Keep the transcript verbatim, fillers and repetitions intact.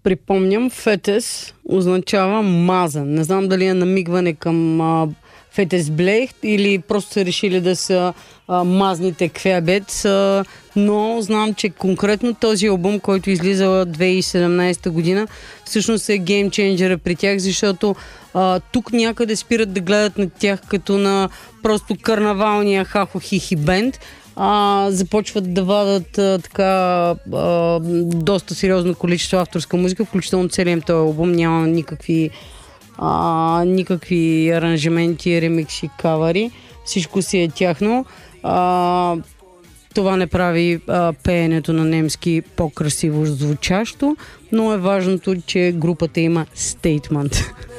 припомням, фетес означава мазан. Не знам дали е намигване към а, фетес блех или просто са решили да са а, мазните квебец, а, но знам, че конкретно този албум, който излиза две хиляди и седемнадесета година, всъщност е геймченджера при тях, защото а, тук някъде спират да гледат на тях като на просто карнавалния хахо-хихи бенд, а, започват да вадат а, така а, доста сериозно количество авторска музика, включително целият този албум няма никакви а, никакви аранжименти, ремикси, кавари. Всичко си е тяхно. А, това не прави а, пеенето на немски по-красиво звучащо, но е важното, че групата има стейтмент.